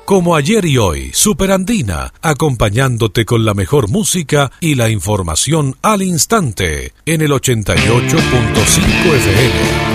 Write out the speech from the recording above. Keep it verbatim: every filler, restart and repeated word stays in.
Como ayer y hoy, Superandina, acompañándote con la mejor música y la información al instante, en el ochenta y ocho punto cinco F M.